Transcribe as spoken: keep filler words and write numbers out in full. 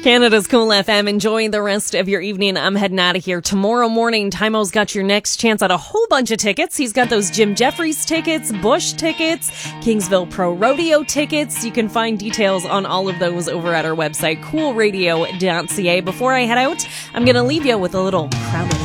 Canada's Cool F M. Enjoy the rest of your evening. I'm heading out of here. Tomorrow morning, Timo's got your next chance at a whole bunch of tickets. He's got those Jim Jeffries tickets, Bush tickets, Kingsville Pro Rodeo tickets. You can find details on all of those over at our website, cool radio dot c a. Before I head out, I'm going to leave you with a little Proud of